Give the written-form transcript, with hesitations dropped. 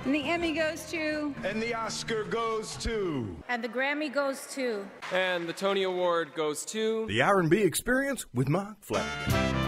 And the Emmy goes to. And the Oscar goes to. And the Grammy goes to. And the Tony Award goes to. The R&B Experience with Mark Flanagan.